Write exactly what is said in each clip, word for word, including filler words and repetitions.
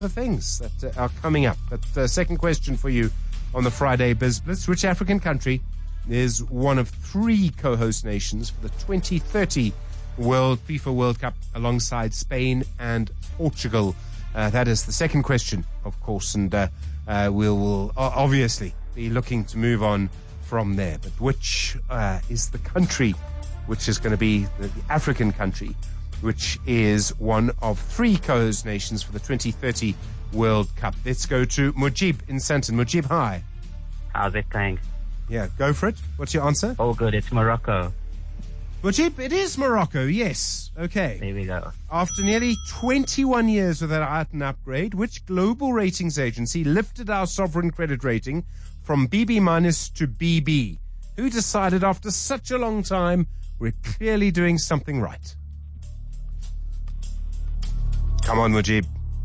The things that uh, are coming up. But uh, second question for you on the Friday Biz Blitz. Which African country is one of three co-host nations for the twenty thirty World FIFA World Cup alongside Spain and Portugal? Uh, that is the second question, of course, and uh, uh, we'll, we'll obviously be looking to move on from there. But which uh, is the country which is going to be the, the African country which is one of three co-host nations for the twenty thirty World Cup? Let's go to Mujib in Sandton. Mujib, hi. How's it going? Yeah, go for it. What's your answer? All good. It's Morocco. Mujib, it is Morocco, yes. Okay. There we go. After nearly twenty-one years without an upgrade, which global ratings agency lifted our sovereign credit rating from B B minus to B B? Who decided after such a long time we're clearly doing something right? Come on, Mujib.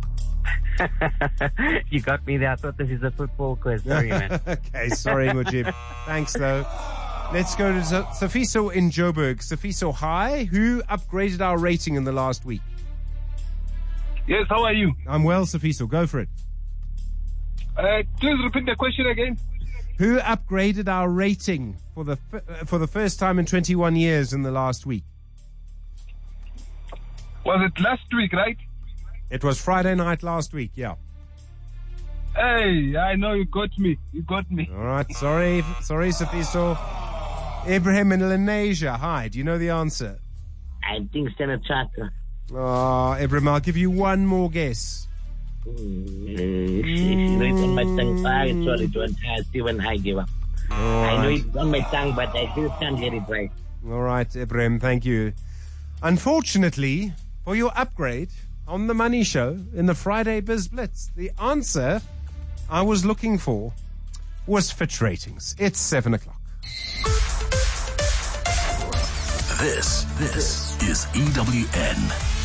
You got me there. I thought this is a football quiz. Sorry, man. Okay, sorry, Mujib. Thanks, though. Let's go to Safiso in Joburg. Safiso, hi. Who upgraded our rating in the last week? Yes, how are you? I'm well, Safiso. Go for it. Uh, please repeat the question again. Who upgraded our rating for the f- for the first time in twenty-one years in the last week? Was it last week, right? It was Friday night last week, yeah. Hey, I know you got me. You got me. All right, sorry, sorry, Safiso. Ibrahim in Lenasia, hi. Do you know the answer? I think Standard Charter. Oh, Ibrahim, I'll give you one more guess. Mm. You know it's on my tongue. I sorry, don't ask you when I give up. All I know right. it's on my tongue, but I still can't get it right. All right, Ibrahim, thank you. Unfortunately, for your upgrade on the Money Show in the Friday Biz Blitz, the answer I was looking for was Fitch Ratings. It's seven o'clock. This, this is E W N.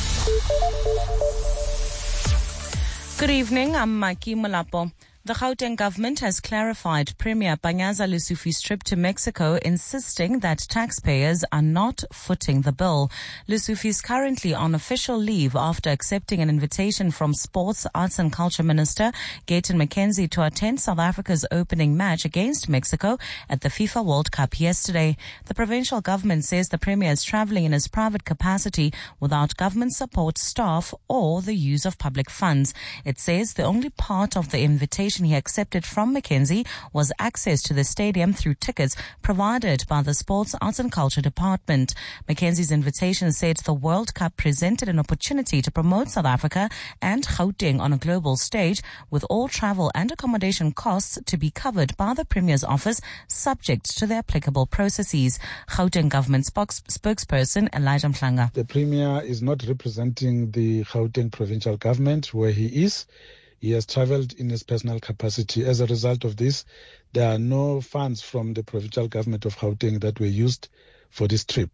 Good evening, I'm Mikey Mulapo. The Gauteng government has clarified Premier Panyaza Lesufi's trip to Mexico, insisting that taxpayers are not footing the bill. Lesufi is currently on official leave after accepting an invitation from Sports, Arts and Culture Minister Gayton McKenzie to attend South Africa's opening match against Mexico at the FIFA World Cup yesterday. The provincial government says the Premier is traveling in his private capacity without government support staff or the use of public funds. It says the only part of the invitation he accepted from McKenzie was access to the stadium through tickets provided by the Sports, Arts and Culture Department. McKenzie's invitation said the World Cup presented an opportunity to promote South Africa and Gauteng on a global stage, with all travel and accommodation costs to be covered by the Premier's office, subject to the applicable processes. Gauteng government spokes- spokesperson Elijah Mhlanga. The Premier is not representing the Gauteng provincial government where he is. He has travelled in his personal capacity. As a result of this, there are no funds from the provincial government of Gauteng that were used for this trip.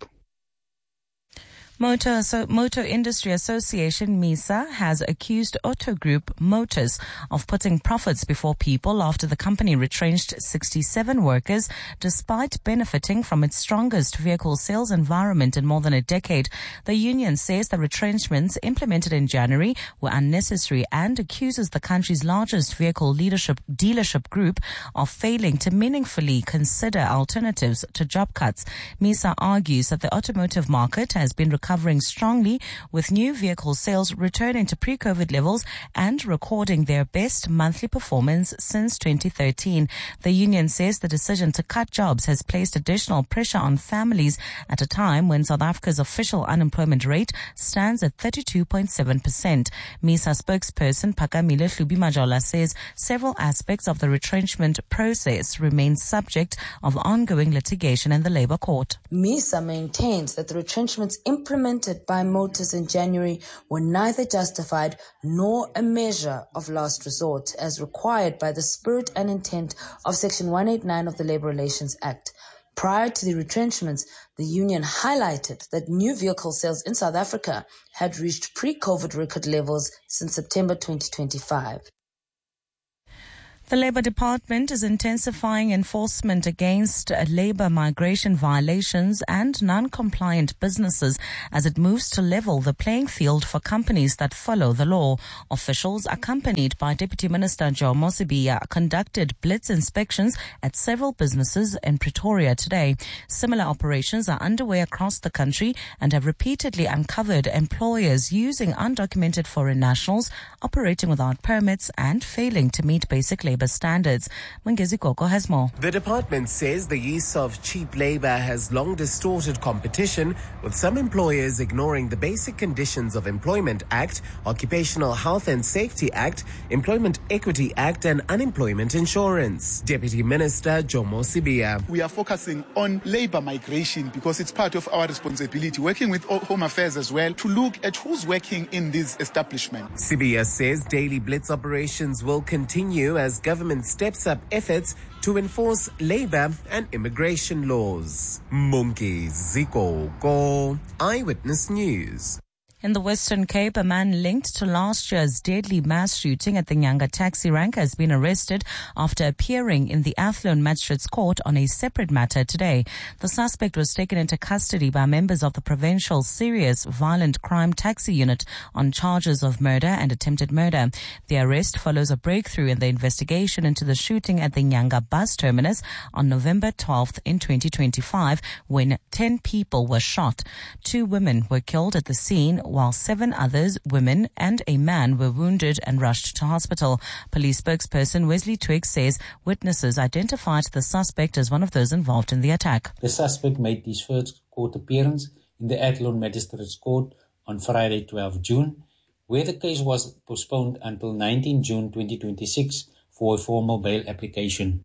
Motor, so, Motor Industry Association, MISA, has accused Auto Group Motors of putting profits before people after the company retrenched sixty-seven workers despite benefiting from its strongest vehicle sales environment in more than a decade. The union says the retrenchments implemented in January were unnecessary and accuses the country's largest vehicle leadership dealership group of failing to meaningfully consider alternatives to job cuts. MISA argues that the automotive market has been recovering strongly, with new vehicle sales returning to pre-COVID levels and recording their best monthly performance since twenty thirteen. The union says the decision to cut jobs has placed additional pressure on families at a time when South Africa's official unemployment rate stands at thirty-two point seven percent. MISA spokesperson Phakamile Hlubi-Majola says several aspects of the retrenchment process remain subject of ongoing litigation in the Labour Court. MISA maintains that the retrenchments implemented by Motors in January were neither justified nor a measure of last resort, as required by the spirit and intent of Section one eighty-nine of the Labour Relations Act. Prior to the retrenchments, the union highlighted that new vehicle sales in South Africa had reached pre-COVID record levels since September twenty twenty-five. The Labour Department is intensifying enforcement against uh, labour migration violations and non-compliant businesses as it moves to level the playing field for companies that follow the law. Officials, accompanied by Deputy Minister Jomo Sibiya, conducted blitz inspections at several businesses in Pretoria today. Similar operations are underway across the country and have repeatedly uncovered employers using undocumented foreign nationals, operating without permits and failing to meet basic labour standards. Mungezi Koko has more. The department says the use of cheap labour has long distorted competition, with some employers ignoring the Basic Conditions of Employment Act, Occupational Health and Safety Act, Employment Equity Act and Unemployment Insurance. Deputy Minister Jomo Sibiya. We are focusing on labour migration because it's part of our responsibility, working with Home Affairs as well, to look at who's working in these establishments. Sibiya says daily blitz operations will continue as government steps up efforts to enforce labour and immigration laws. Mungezi Koko, Eyewitness News. In the Western Cape, a man linked to last year's deadly mass shooting at the Nyanga taxi rank has been arrested after appearing in the Athlone Magistrates Court on a separate matter today. The suspect was taken into custody by members of the Provincial Serious Violent Crime Taxi Unit on charges of murder and attempted murder. The arrest follows a breakthrough in the investigation into the shooting at the Nyanga bus terminus on November twelfth in twenty twenty-five, when ten people were shot. Two women were killed at the scene, while seven others, women and a man, were wounded and rushed to hospital. Police spokesperson Wesley Twiggs says witnesses identified the suspect as one of those involved in the attack. The suspect made his first court appearance in the Athlone Magistrates Court on Friday, twelfth of June, where the case was postponed until nineteenth of June twenty twenty-six for a formal bail application.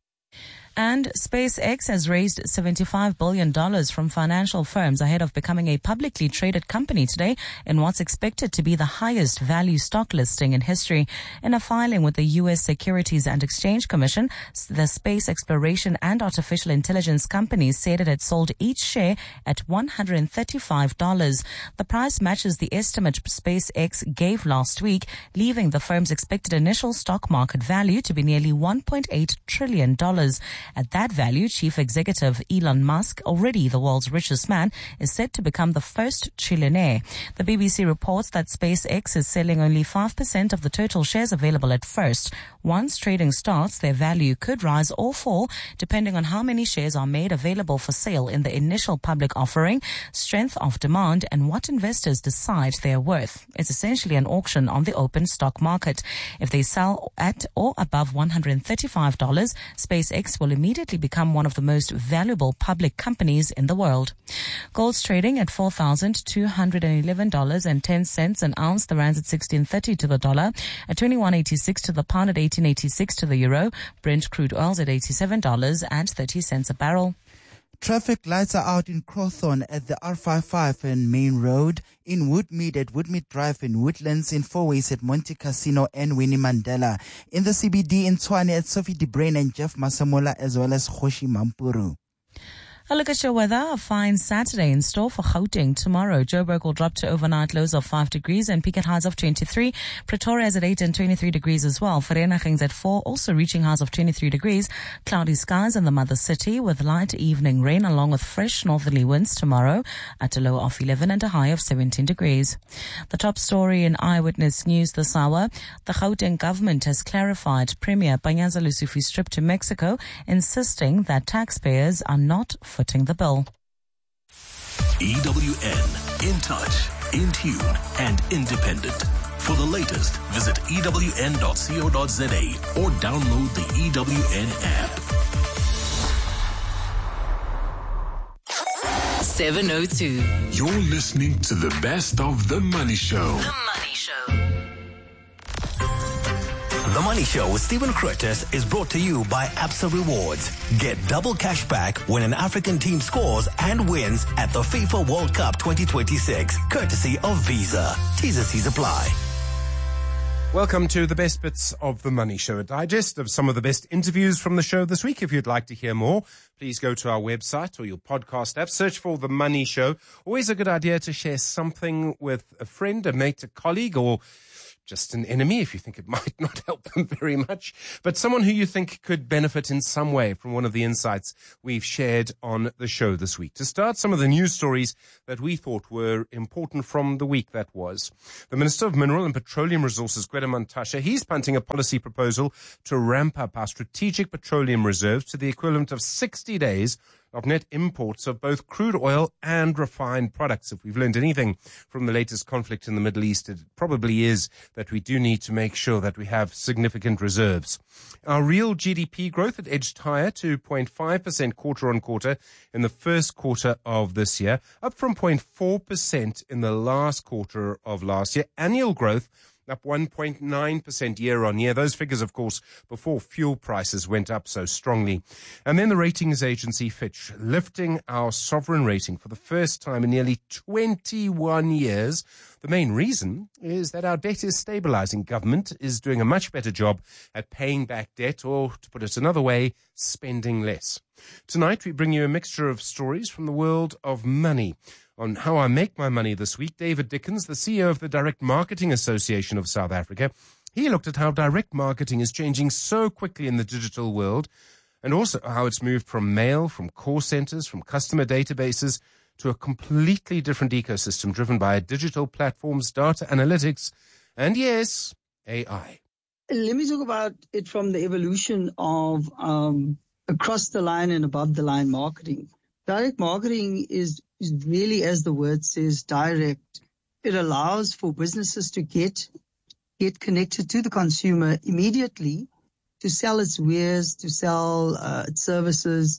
And SpaceX has raised seventy-five billion dollars from financial firms ahead of becoming a publicly traded company today in what's expected to be the highest value stock listing in history. In a filing with the U S Securities and Exchange Commission, the space exploration and artificial intelligence company said it had sold each share at one hundred thirty-five dollars. The price matches the estimate SpaceX gave last week, leaving the firm's expected initial stock market value to be nearly one point eight trillion dollars. At that value, Chief Executive Elon Musk, already the world's richest man, is set to become the first trillionaire. The B B C reports that SpaceX is selling only five percent of the total shares available at first. Once trading starts, their value could rise or fall depending on how many shares are made available for sale in the initial public offering, strength of demand, and what investors decide they are worth. It's essentially an auction on the open stock market. If they sell at or above one hundred thirty-five dollars, SpaceX will immediately become one of the most valuable public companies in the world. Gold's trading at four thousand two hundred eleven dollars and ten cents an ounce. The rand's at sixteen thirty to the dollar, at twenty-one eighty-six to the pound, at eighteen eighty-six to the euro. Brent crude oil's at eighty-seven dollars and thirty cents a barrel. Traffic lights are out in Crowthorne at the R fifty-five and Main Road, in Woodmead at Woodmead Drive, in Woodlands, in Fourways at Monte Casino and Winnie Mandela, in the C B D in Tshwane at Sophie de Bruyn and Jeff Masamola, as well as Khoshi Mampuru. A look at your weather. A fine Saturday in store for Gauteng tomorrow. Joburg will drop to overnight lows of five degrees and peak at highs of twenty-three. Pretoria is at eight and twenty-three degrees as well. Vereeniging's at four, also reaching highs of twenty-three degrees. Cloudy skies in the mother city with light evening rain along with fresh northerly winds tomorrow at a low of eleven and a high of seventeen degrees. The top story in Eyewitness News this hour. The Gauteng government has clarified Premier Panyaza Lesufi's trip to Mexico, insisting that taxpayers are not footing the bill. E W N, in touch, in tune, and independent. For the latest, visit E W N dot co dot za or download the E W N app. seven oh two. You're listening to the best of The Money Show. The Money Show. The Money Show with Stephen Curtis is brought to you by Absa Rewards. Get double cash back when an African team scores and wins at the FIFA World Cup twenty twenty-six, courtesy of Visa. T's and C's apply. Welcome to the best bits of The Money Show, a digest of some of the best interviews from the show this week. If you'd like to hear more, please go to our website or your podcast app, search for The Money Show. Always a good idea to share something with a friend, a mate, a colleague, or just an enemy if you think it might not help them very much, but someone who you think could benefit in some way from one of the insights we've shared on the show this week. To start, some of the news stories that we thought were important from the week that was. The Minister of Mineral and Petroleum Resources, Gwede Mantashe, he's punting a policy proposal to ramp up our strategic petroleum reserves to the equivalent of sixty days of net imports of both crude oil and refined products. If we've learned anything from the latest conflict in the Middle East, it probably is that we do need to make sure that we have significant reserves. Our real G D P growth had edged higher to zero point five percent quarter on quarter in the first quarter of this year, up from zero point four percent in the last quarter of last year. Annual growth up one point nine percent year on year. Those figures, of course, before fuel prices went up so strongly. And then the ratings agency Fitch lifting our sovereign rating for the first time in nearly twenty-one years. The main reason is that our debt is stabilizing. Government is doing a much better job at paying back debt, or to put it another way, spending less. Tonight, we bring you a mixture of stories from the world of money. On How I Make My Money this week, David Dickens, the C E O of the Direct Marketing Association of South Africa, he looked at how direct marketing is changing so quickly in the digital world, and also how it's moved from mail, from call centers, from customer databases, to a completely different ecosystem driven by digital platforms, data analytics, and yes, A I. Let me talk about it from the evolution of um, across the line and above the line marketing. Direct marketing is, is really, as the word says, direct. It allows for businesses to get get connected to the consumer immediately, to sell its wares, to sell uh, its services.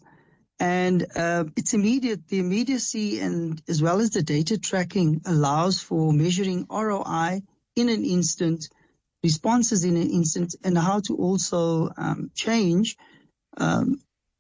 And uh, it's immediate. The immediacy and as well as the data tracking allows for measuring R O I in an instant, responses in an instant, and how to also um, change um,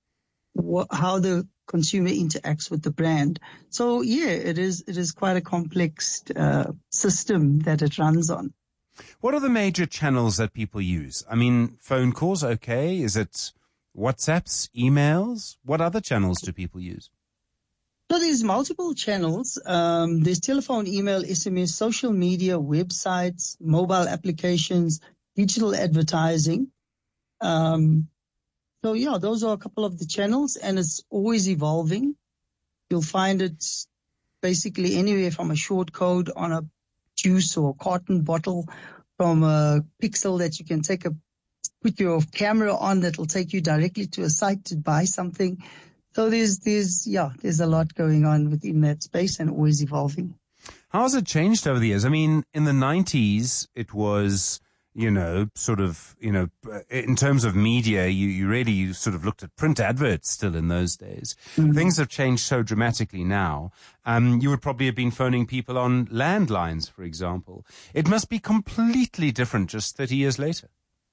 wh- how the consumer interacts with the brand. So yeah, it is it is quite a complex uh, system that it runs on. What are the major channels that people use? I mean, phone calls, okay. Is it WhatsApps, emails? What other channels do people use? So there's multiple channels. Um, there's telephone, email, S M S, social media, websites, mobile applications, digital advertising. Um, So, yeah, those are a couple of the channels, and it's always evolving. You'll find it basically anywhere from a short code on a juice or carton bottle, from a pixel that you can take a put your camera on that will take you directly to a site to buy something. So there's, there's, yeah, there's a lot going on within that space and always evolving. How has it changed over the years? I mean, in the nineties, it was, you know, sort of, you know, in terms of media, you, you really you sort of looked at print adverts still in those days. Mm-hmm. Things have changed so dramatically now. Um, you would probably have been phoning people on landlines, for example. It must be completely different just thirty years later.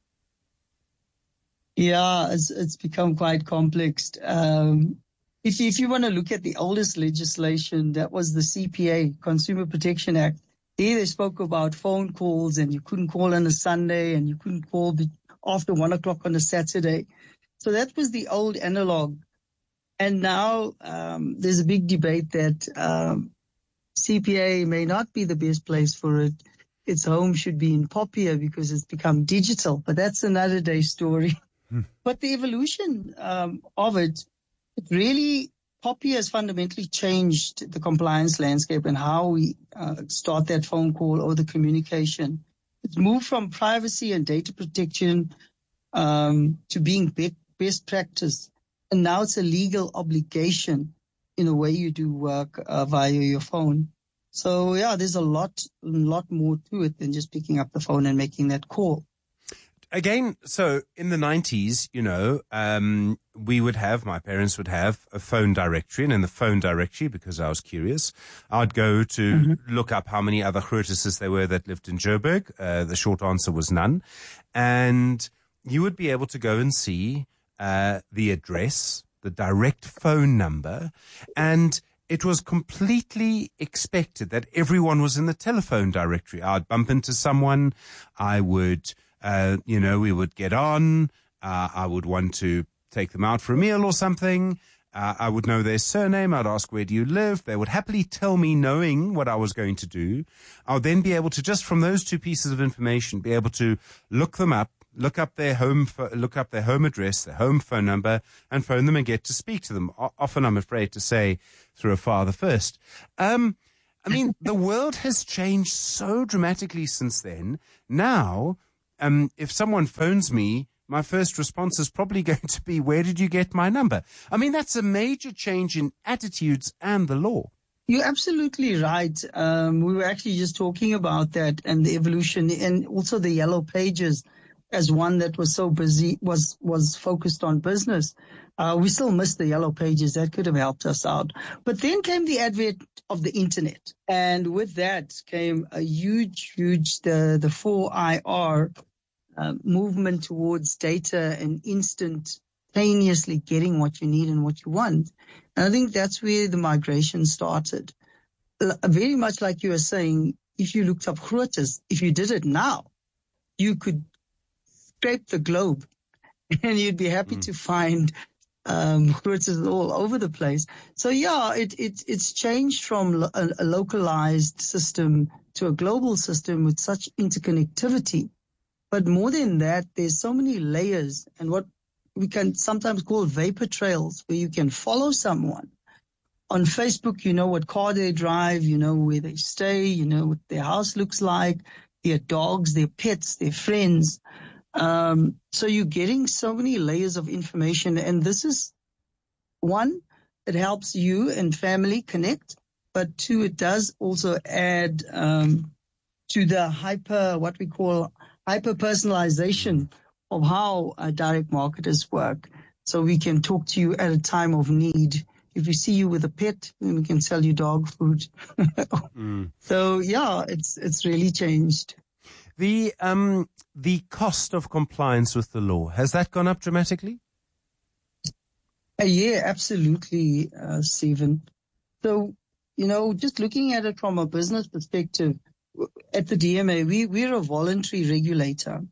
Yeah, it's, it's become quite complex. Um, if, if you want to look at the oldest legislation, that was the C P A, Consumer Protection Act. There they spoke about phone calls, and you couldn't call on a Sunday, and you couldn't call after one o'clock on a Saturday. So that was the old analog. And now um, there's a big debate that um, C P A may not be the best place for it. Its home should be in Popia because it's become digital, but that's another day story. Hmm. But the evolution um, of it, it really... Popia has fundamentally changed the compliance landscape and how we uh, start that phone call or the communication. It's moved from privacy and data protection um, to being be- best practice. And now it's a legal obligation in the way you do work uh, via your phone. So, yeah, there's a lot, a lot more to it than just picking up the phone and making that call. Again, so in the nineties, you know, um, we would have, my parents would have a phone directory, and in the phone directory, because I was curious, I'd go to mm-hmm. look up how many other Groothuses there were that lived in Joburg. Uh, the short answer was none. And you would be able to go and see uh, the address, the direct phone number, and it was completely expected that everyone was in the telephone directory. I'd bump into someone, I would... Uh, you know, we would get on, uh, I would want to take them out for a meal or something, Uh, I would know their surname. I'd ask, where do you live? They would happily tell me, knowing what I was going to do. I'll then be able to, just from those two pieces of information, be able to look them up, look up their home, look up their home address, their home phone number, and phone them and get to speak to them. O- often, I'm afraid to say, through a father first. Um, I mean, the world has changed so dramatically since then. Now, um, if someone phones me, my first response is probably going to be, where did you get my number? I mean, that's a major change in attitudes and the law. You're absolutely right. Um, we were actually just talking about that and the evolution, and also the yellow pages as one that was so busy, was, was focused on business. Uh, we still miss the yellow pages. That could have helped us out. But then came the advent of the internet. And with that came a huge, huge, the, the four I R Uh, movement towards data and instantaneously getting what you need and what you want. And I think that's where the migration started. Uh, very much like you were saying, if you looked up Grootes, if you did it now, you could scrape the globe and you'd be happy mm. to find um, Grootes all over the place. So yeah, it, it it's changed from a, a localized system to a global system with such interconnectivity. But more than that, there's so many layers, and what we can sometimes call vapor trails, where you can follow someone. On Facebook, you know what car they drive, you know where they stay, you know what their house looks like, their dogs, their pets, their friends. Um, so you're getting so many layers of information, and this is, one, it helps you and family connect, but two, it does also add um, to the hyper, what we call hyper-personalization of how uh, direct marketers work. So we can talk to you at a time of need. If we see you with a pet, then we can sell you dog food. mm. So yeah, it's it's really changed. The um the cost of compliance with the law, has that gone up dramatically? Uh, yeah, absolutely, uh, Stephen. So, you know, just looking at it from a business perspective, at the D M A, we, we're a voluntary regulator.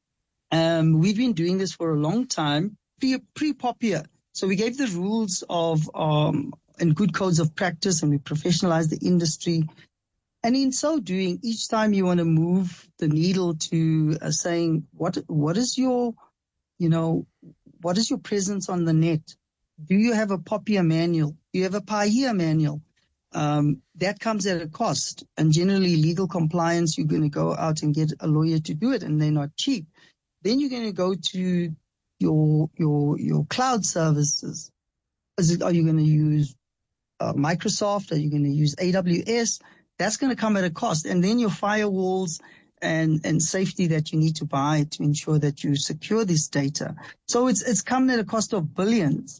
Um, we've been doing this for a long time, pre, pre-Popia. So we gave the rules of um, and good codes of practice, and we professionalized the industry. And in so doing, each time you want to move the needle to uh, saying, what what is your, you know, what is your presence on the net? Do you have a Popia manual? Do you have a PAIA manual? Um, that comes at a cost, and generally legal compliance, you're going to go out and get a lawyer to do it, and they're not cheap. Then you're going to go to your, your, your cloud services. Is it, are you going to use uh, Microsoft? Are you going to use A W S? That's going to come at a cost. And then your firewalls and, and safety that you need to buy to ensure that you secure this data. So it's, it's coming at a cost of billions.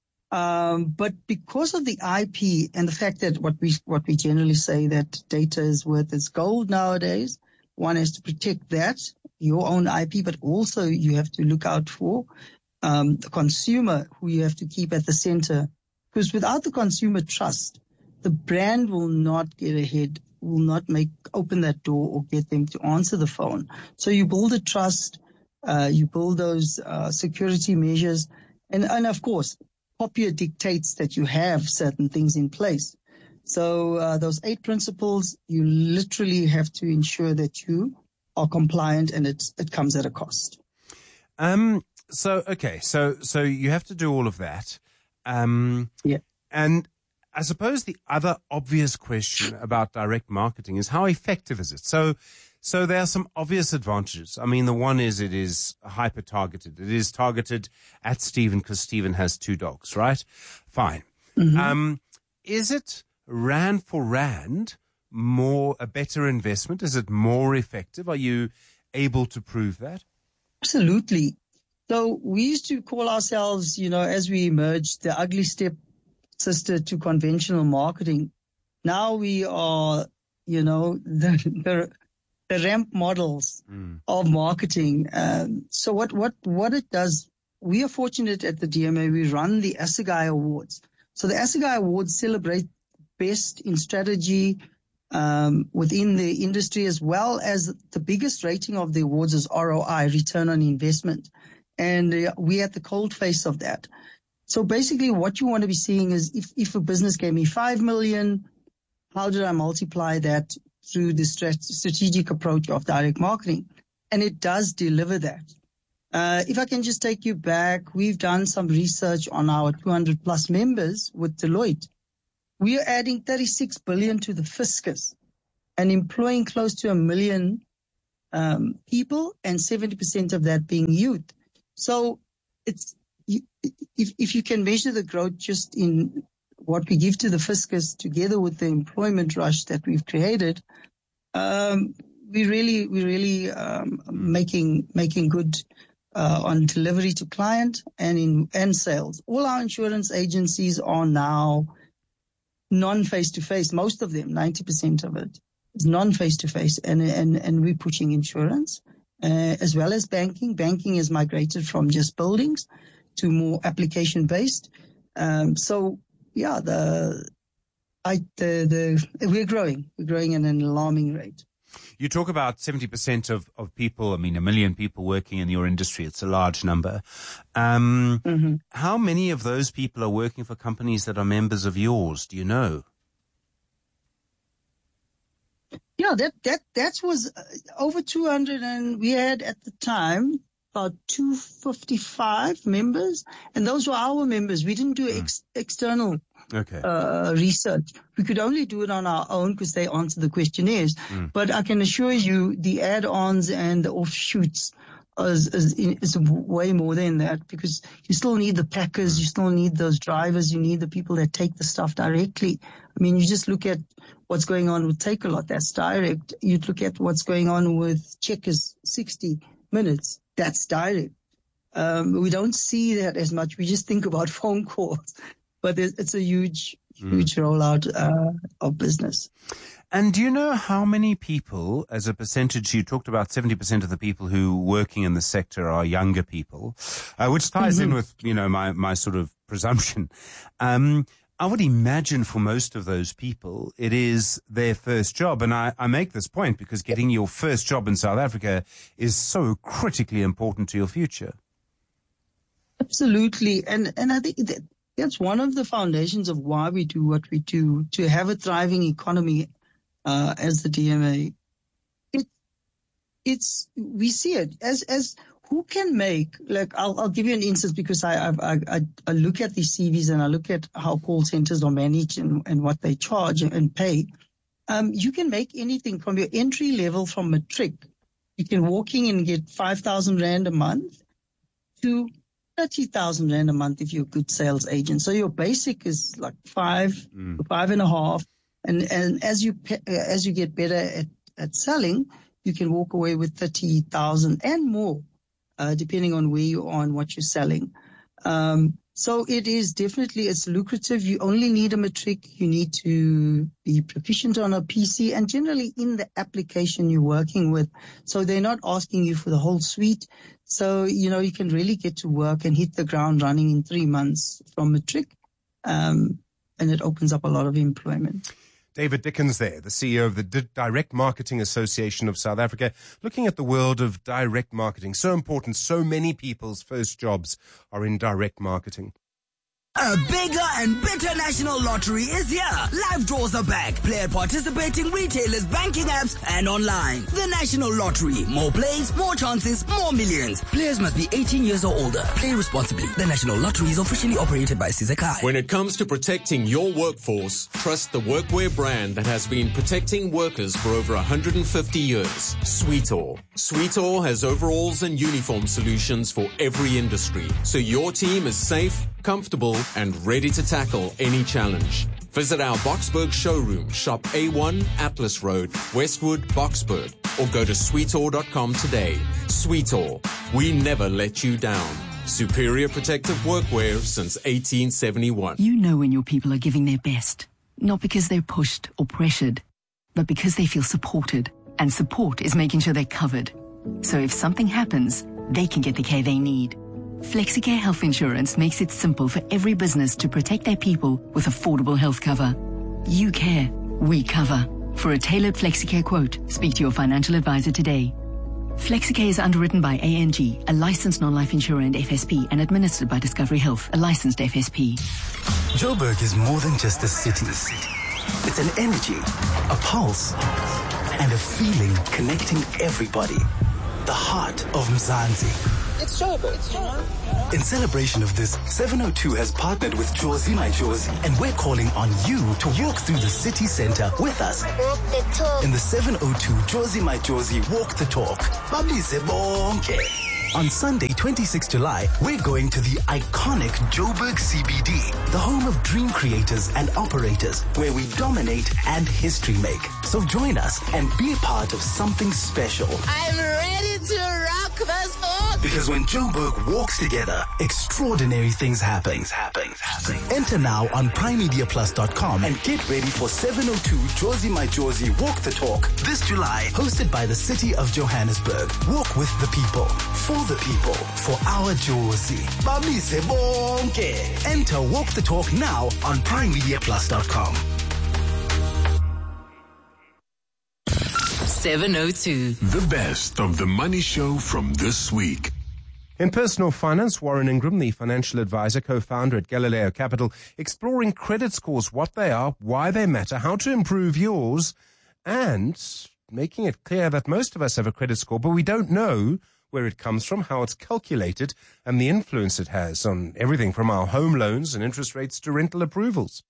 Um, but because of the I P and the fact that what we what we generally say that data is worth its gold nowadays, one has to protect that, your own I P, but also you have to look out for um, the consumer, who you have to keep at the center. Because without the consumer trust, the brand will not get ahead, will not make open that door or get them to answer the phone. So you build a trust, uh, you build those uh, security measures, and and of course, Popia dictates that you have certain things in place. So uh, those eight principles, you literally have to ensure that you are compliant, and it it comes at a cost. Um. So okay. So so you have to do all of that. Um. Yeah. And I suppose the other obvious question about direct marketing is, how effective is it? So. So there are some obvious advantages. I mean, the one is it is hyper-targeted. It is targeted at Stephen because Stephen has two dogs, right? Fine. Mm-hmm. Um, is it rand for rand more a better investment? Is it more effective? Are you able to prove that? Absolutely. So we used to call ourselves, you know, as we emerged, the ugly step sister to conventional marketing. Now we are, you know, the, the the ramp models mm. of marketing. Um, so what, what, what it does, we are fortunate at the D M A, we run the Assegai Awards. So the Assegai Awards celebrate best in strategy um, within the industry, as well as the biggest rating of the awards is R O I, return on investment. And uh, we're at the cold face of that. So basically what you want to be seeing is if, if a business gave me five million, how did I multiply that through the strat- strategic approach of direct marketing? And it does deliver that. Uh, if I can just take you back, we've done some research on our two hundred plus members with Deloitte. We are adding thirty-six billion to the fiscus and employing close to a million um, people, and seventy percent of that being youth. So it's, if, if you can measure the growth just in what we give to the fiscus together with the employment rush that we've created, um, we really, we really um, making making good uh, on delivery to client and in and sales. All our insurance agencies are now non-face-to-face. Most of them, ninety percent of it, is non-face-to-face, and and and we're pushing insurance uh, as well as banking. Banking has migrated from just buildings to more application-based. Um, so yeah, the I the the we're growing. We're growing at an alarming rate. You talk about seventy percent of, of people, I mean, a million people working in your industry. It's a large number. Um, mm-hmm. How many of those people are working for companies that are members of yours? Do you know? Yeah, that, that, that was over two hundred, and we had at the time about two hundred fifty-five members, and those were our members. We didn't do ex- external Okay. Uh, research. We could only do it on our own because they answer the questionnaires. Mm. But I can assure you the add-ons and the offshoots is, is, is way more than that, because you still need the packers, you still need those drivers, you need the people that take the stuff directly. I mean, you just look at what's going on with Takealot, that's direct. You look at what's going on with Checkers, sixty minutes, that's direct. Um, we don't see that as much. We just think about phone calls. But it's a huge, huge mm. rollout uh, of business. And do you know how many people, as a percentage, you talked about seventy percent of the people who are working in the sector are younger people, uh, which ties mm-hmm. in with, you know, my, my sort of presumption. Um, I would imagine for most of those people, it is their first job. And I, I make this point because getting your first job in South Africa is so critically important to your future. Absolutely. And, and I think that that's one of the foundations of why we do what we do, to have a thriving economy uh, as the D M A. It, it's we see it as as who can make, like I'll I'll give you an instance, because I I I, I look at these C Vs and I look at how call centers are managed and, and what they charge and pay. Um, you can make anything from your entry level from matric. You can walk in and get five thousand rand a month to thirty thousand rand a month if you're a good sales agent. So your basic is like five, mm. five and a half. And, and as you, as you get better at, at selling, you can walk away with thirty thousand and more, uh, depending on where you are and what you're selling. Um, so it is definitely, it's lucrative. You only need a matric. You need to be proficient on a P C and generally in the application you're working with. So they're not asking you for the whole suite. So, you know, you can really get to work and hit the ground running in three months from matric. Um, and it opens up a lot of employment. David Dickens there, the C E O of the D- Direct Marketing Association of South Africa, looking at the world of direct marketing. So important. So many people's first jobs are in direct marketing. A bigger and better national lottery is here. Live draws are back. Play at participating retailers, banking apps, and online. The National Lottery. More plays, more chances, more millions. Players must be eighteen years or older. Play responsibly. The National Lottery is officially operated by Sizakai. When it comes to protecting your workforce, trust the workwear brand that has been protecting workers for over one hundred fifty years. Sweetall. Sweetall has overalls and uniform solutions for every industry, so your team is safe, comfortable, and ready to tackle any challenge. Visit our Boksburg showroom, shop A one Atlas Road, Westwood, Boksburg, or go to sweetall dot com today. Sweetall, we never let you down. Superior protective workwear since eighteen seventy-one. You know when your people are giving their best, not because they're pushed or pressured, but because they feel supported. And support is making sure they're covered. So if something happens, they can get the care they need. FlexiCare Health Insurance makes it simple for every business to protect their people with affordable health cover. You care, we cover. For a tailored FlexiCare quote, speak to your financial advisor today. FlexiCare is underwritten by A N G, a licensed non-life insurer and F S P, and administered by Discovery Health, a licensed F S P. Joburg is more than just a city. It's an energy, a pulse, and a feeling connecting everybody. The heart of Mzansi. It's Joburg. It's Joburg. In celebration of this, seven oh two has partnered with Jozi My Jozi, and we're calling on you to walk through the city center with us. Walk the talk. In the seven oh two Jozi My Jozi Walk the Talk. Babize bonke. On Sunday, twenty-sixth of July, we're going to the iconic Joburg C B D, the home of dream creators and operators, where we dominate and history make. So join us and be a part of something special. I'm ready to rock this boat. Because when Joburg walks together, extraordinary things happen. Things happen. happen. Enter now on prime media plus dot com and get ready for seven oh two Jozi My Jozi Walk the Talk this July, hosted by the City of Johannesburg. Walk with the people, for the people, for our Jozi. Babize bonke. Enter Walk the Talk now on prime media plus dot com. seven oh two. The best of the money show from this week. In personal finance, Warren Ingram, the financial advisor, co-founder at Galileo Capital, exploring credit scores, what they are, why they matter, how to improve yours, and making it clear that most of us have a credit score, but we don't know where it comes from, how it's calculated, and the influence it has on everything from our home loans and interest rates to rental approvals.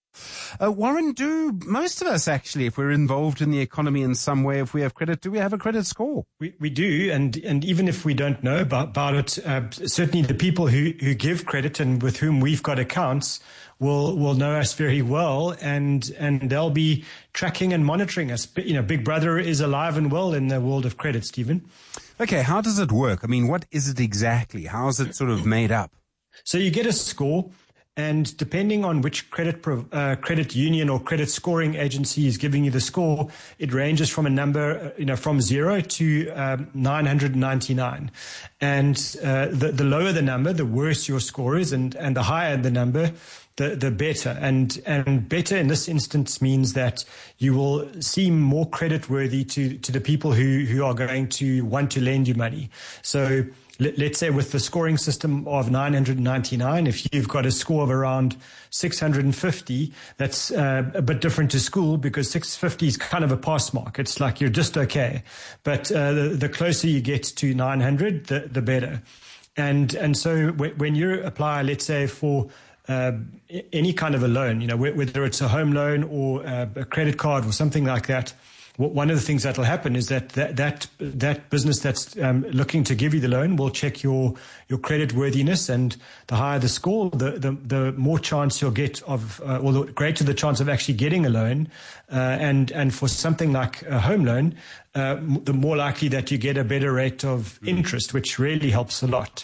Uh, Warren, do most of us actually, if we're involved in the economy in some way, if we have credit, do we have a credit score? We we do, and and even if we don't know about, about it, uh, certainly the people who, who give credit and with whom we've got accounts will will know us very well, and and they'll be tracking and monitoring us. You know, Big Brother is alive and well in the world of credit, Stephen. Okay, how does it work? I mean, what is it exactly? How is it sort of made up? So you get a score. And depending on which credit uh, credit union or credit scoring agency is giving you the score, it ranges from a number, you know, from zero to um, nine hundred ninety-nine. And uh, the, the lower the number, the worse your score is, and, and the higher the number, the, the better. And and better in this instance means that you will seem more creditworthy to, to the people who, who are going to want to lend you money. So let's say with the scoring system of nine hundred ninety-nine, if you've got a score of around six hundred fifty, that's uh, a bit different to school because six fifty is kind of a pass mark. It's like you're just okay. But uh, the, the closer you get to nine hundred, the, the better. And and so w- when you apply, let's say, for uh, any kind of a loan, you know, whether it's a home loan or uh, a credit card or something like that, one of the things that will happen is that that that, that business that's um, looking to give you the loan will check your your credit worthiness, and the higher the score, the the, the more chance you'll get of, uh, or the greater the chance of actually getting a loan. Uh, and and for something like a home loan, uh, the more likely that you get a better rate of interest, which really helps a lot.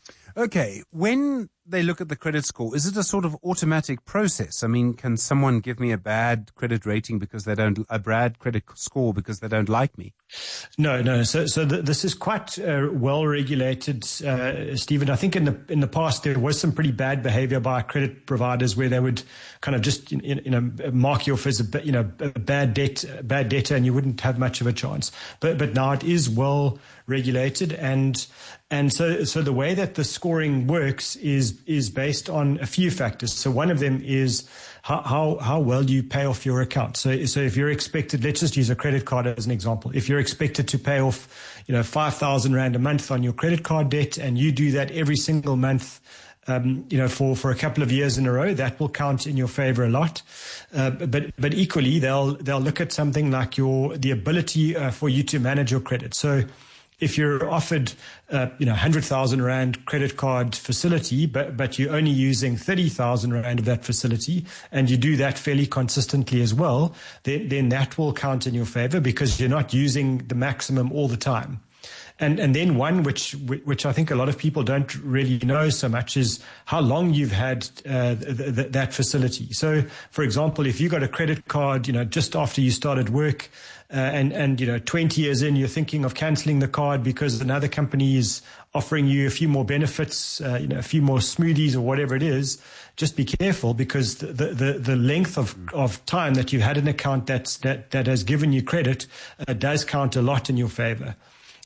Okay, when they look at the credit score, is it a sort of automatic process? I mean, can someone give me a bad credit rating because they don't, a bad credit score because they don't like me? No, no. So, so th- this is quite uh, well regulated, uh, Stephen. I think in the in the past there was some pretty bad behavior by credit providers where they would kind of just, you know, mark you off as a, you know, a bad debt, bad debtor, and you wouldn't have much of a chance. But but now it is well regulated, and and so so the way that the scoring works is is based on a few factors. So one of them is how how, how well you pay off your account. So so if you're expected, let's just use a credit card as an example. If you're expected to pay off, you know, five thousand rand a month on your credit card debt, and you do that every single month, Um, you know, for, for a couple of years in a row, that will count in your favor a lot. Uh, but, but equally, they'll, they'll look at something like your, the ability uh, for you to manage your credit. So if you're offered, uh, you know, one hundred thousand rand credit card facility, but, but you're only using thirty thousand rand of that facility, and you do that fairly consistently as well, then, then that will count in your favor because you're not using the maximum all the time. And and then one which which I think a lot of people don't really know so much is how long you've had uh, th- th- that facility. So, for example, if you got a credit card, you know, just after you started work, uh, and and you know, twenty years in, you're thinking of cancelling the card because another company is offering you a few more benefits, uh, you know, a few more smoothies or whatever it is. Just be careful because the the the length of of time that you had an account that's that that has given you credit uh, does count a lot in your favor.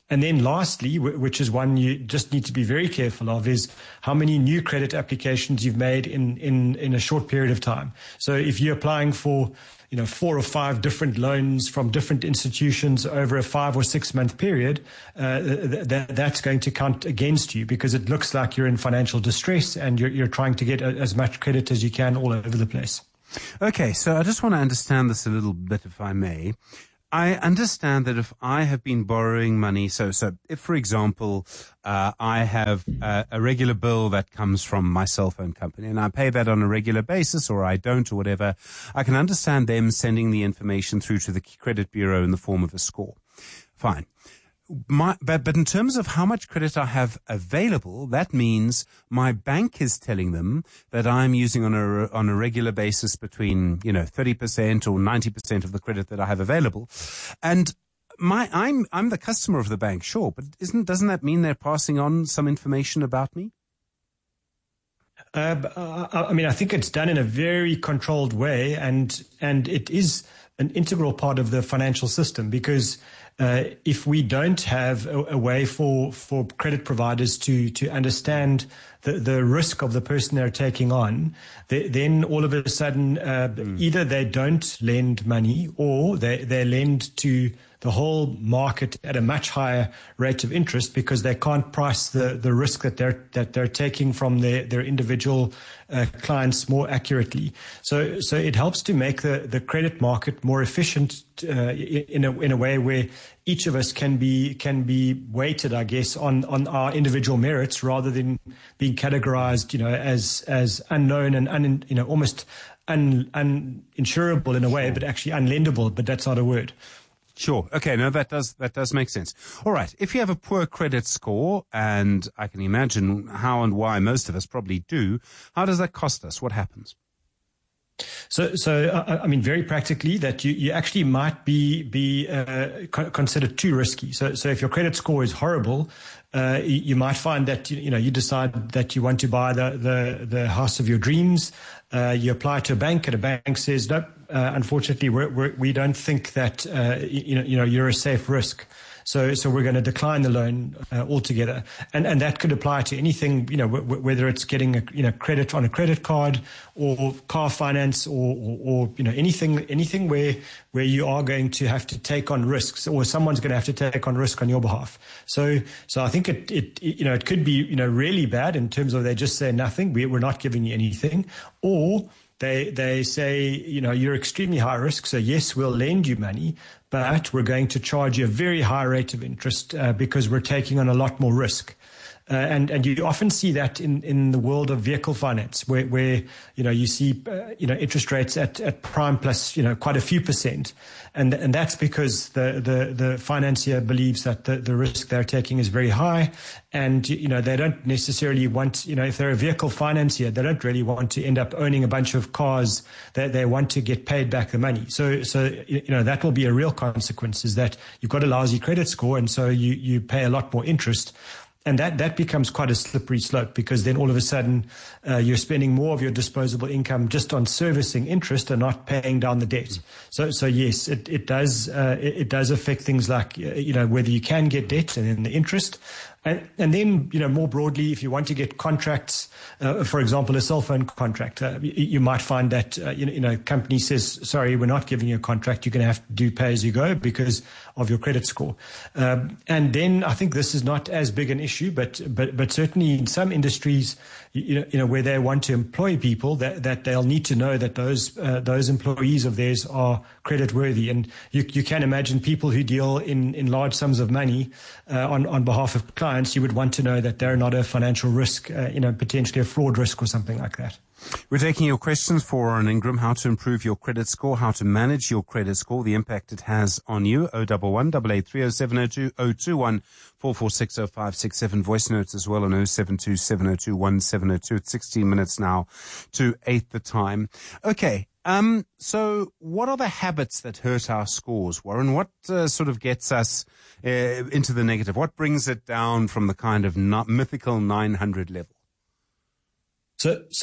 And then lastly, which is one you just need to be very careful of, is how many new credit applications you've made in, in, in a short period of time. So if you're applying for, you know, four or five different loans from different institutions over a five or six month period, uh, th- th- that's going to count against you, because it looks like you're in financial distress and you're, you're trying to get a, as much credit as you can all over the place. Okay, so I just want to understand this a little bit, if I may. I understand that if I have been borrowing money, so so if, for example, uh, I have uh, a regular bill that comes from my cell phone company and I pay that on a regular basis, or I don't, or whatever, I can understand them sending the information through to the credit bureau in the form of a score. Fine. My, but, but in terms of how much credit I have available, that means my bank is telling them that I'm using on a, on a regular basis between, you know, thirty percent or ninety percent of the credit that I have available. And my, I'm, I'm the customer of the bank, sure, but isn't, doesn't that mean they're passing on some information about me? Uh, I mean, I think it's done in a very controlled way, and, and it is an integral part of the financial system, because Uh, if we don't have a, a way for, for credit providers to, to understand the, the risk of the person they're taking on, they, then all of a sudden, uh, mm. either they don't lend money, or they, they lend to the whole market at a much higher rate of interest, because they can't price the, the risk that they're, that they're taking from their, their individual uh, clients more accurately. So, so it helps to make the, the credit market more efficient uh, in a, in a way where each of us can be, can be weighted, I guess, on, on our individual merits, rather than being categorized, you know, as, as unknown and un, you know, almost un, uninsurable in a way, but actually unlendable, but that's not a word. Sure. Okay. No, that does, that does make sense. All right. If you have a poor credit score, and I can imagine how and why most of us probably do, how does that cost us? What happens? So, so uh, I mean, very practically, that you, you actually might be be uh, co- considered too risky. So, so if your credit score is horrible, uh, you, you might find that you, you know you decide that you want to buy the the, the house of your dreams. Uh, you apply to a bank, and a bank says, no, uh, unfortunately, we're, we're, we don't think that uh, you know you know you're a safe risk. So, so we're going to decline the loan uh, altogether, and and that could apply to anything, you know, w- whether it's getting a, you know credit on a credit card, or car finance, or, or, or you know anything anything where where you are going to have to take on risks, or someone's going to have to take on risk on your behalf. So, so I think it, it you know it could be you know really bad in terms of they just say nothing, we, we're not giving you anything, or They they say, you know, you're extremely high risk, so yes, we'll lend you money, but we're going to charge you a very high rate of interest uh, because we're taking on a lot more risk. Uh, and, and you often see that in, in the world of vehicle finance, where, where you know, you see, uh, you know, interest rates at, at prime plus, you know, quite a few percent. And, and that's because the, the, the financier believes that the, the risk they're taking is very high. And, you know, they don't necessarily want, you know, if they're a vehicle financier, they don't really want to end up owning a bunch of cars. They, they want to get paid back the money. So, so, you know, that will be a real consequence, is that you've got a lousy credit score, and so you, you pay a lot more interest. And that, that becomes quite a slippery slope, because then all of a sudden uh, you're spending more of your disposable income just on servicing interest and not paying down the debt. So, so yes, it, it does uh, it, it does affect things like, you know, whether you can get debt and then the interest. And, and then, you know, more broadly, if you want to get contracts, uh, for example, a cell phone contract, uh, you, you might find that, uh, you know, you know, company says, sorry, we're not giving you a contract. You're going to have to do pay as you go because of your credit score. Um, and then I think this is not as big an issue, but, but, but certainly in some industries, you know, you know, where they want to employ people, that, that they'll need to know that those, uh, those employees of theirs are credit worthy. And you, you can imagine people who deal in, in large sums of money, uh, on, on behalf of clients. You would want to know that they're not a financial risk, uh, you know, potentially a fraud risk or something like that. We're taking your questions for Warren Ingram, how to improve your credit score, how to manage your credit score, the impact it has on you. oh one one, eight eight three oh seven oh two, oh two one, four four six oh five six seven. Voice notes as well on oh seven two seven oh two one seven oh two. It's sixteen minutes now to eight the time. Okay. Um, so what are the habits that hurt our scores, Warren? What uh, sort of gets us uh, into the negative? What brings it down from the kind of not mythical nine hundred level? So, so